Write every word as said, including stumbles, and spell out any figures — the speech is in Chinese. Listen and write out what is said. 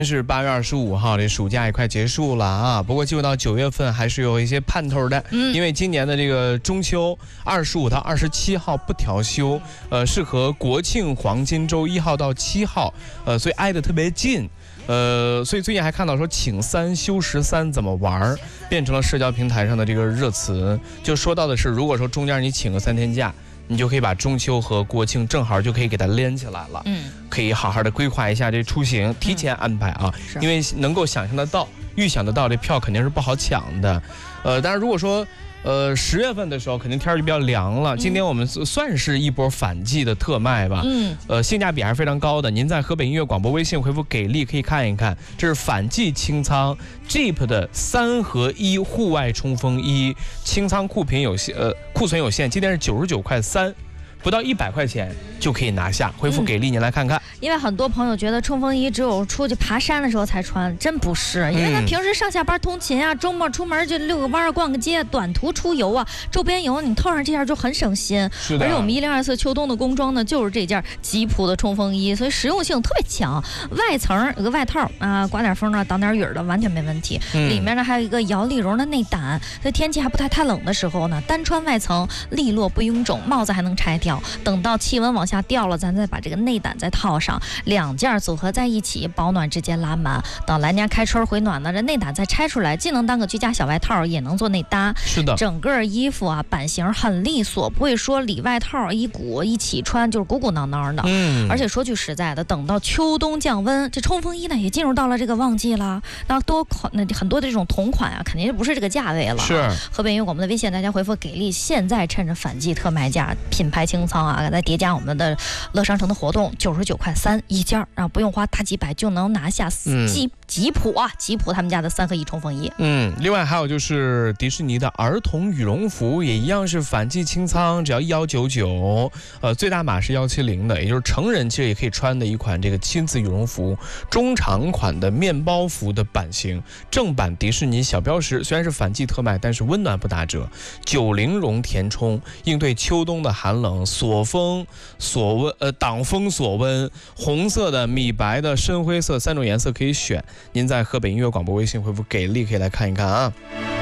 是八月二十五号，这暑假也快结束了啊。不过进入到九月份还是有一些盼头的，嗯，因为今年的这个中秋二十五到二十七号不调休，呃，是和国庆黄金周一号到七号，呃，所以挨得特别近。呃，所以最近还看到说请三休十三怎么玩，变成了社交平台上的这个热词。就说到的是，如果说中间你请个三天假，你就可以把中秋和国庆正好就可以给它连起来了，嗯，可以好好的规划一下这出行，提前安排啊，嗯、因为能够想象得到、预想得到，这票肯定是不好抢的。呃，但是如果说呃十月份的时候，肯定天就比较凉了。今天我们算是一波反季的特卖吧，嗯，呃，性价比还是非常高的。您在河北音乐广播微信回复给力可以看一看，这是反季清仓 Jeep 的三合一户外冲锋衣，清仓库品有限，呃，库存有限，今天是九十九块三。不到一百块钱就可以拿下，回复给力，您来看看。 嗯、因为很多朋友觉得冲锋衣只有出去爬山的时候才穿，真不是，因为他平时上下班通勤啊，周末出门就遛个弯、逛个街，短途出游啊，周边游你套上这件就很省心。 是的。 而且我们一零二四秋冬的工装呢，就是这件吉普的冲锋衣，所以实用性特别强。外层有个外套啊，刮点风啊，挡点雨的，完全没问题。嗯、里面呢还有一个摇粒绒的内胆，在天气还不太太冷的时候呢，单穿外层利落不臃肿，帽子还能拆掉。等到气温往下掉了，咱再把这个内胆再套上，两件组合在一起，保暖之间拉满。等来年开春回暖呢，这内胆再拆出来，既能当个居家小外套，也能做内搭。 是的， 整个衣服啊版型很利索，不会说里外套一股一起穿就是鼓鼓囊囊的。嗯，而且说句实在的，等到秋冬降温，这冲锋衣呢也进入到了这个旺季了。那多款那很多的这种同款啊，肯定不是这个价位了。 是。 河北音乐广播的微信，大家回复给力，现在趁着反季特卖价，品牌清仓啊。再叠加我们的乐商城的活动，九十九块三一件，然后不用花大几百就能拿下吉、嗯、吉普啊，吉普他们家的三合一冲锋衣。 嗯，另外还有就是迪士尼的儿童羽绒服也一样是反季清仓，只要一幺九九，呃，最大码是幺七零的，也就是成人其实也可以穿的一款这个亲子羽绒服，中长款的面包服的版型，正版迪士尼小标识，虽然是反季特卖，但是温暖不打折，九零绒填充，应对秋冬的寒冷，锁风锁温，呃，挡风锁温，红色的、米白的、深灰色三种颜色可以选。您在河北音乐广播微信回复给力可以来看一看啊。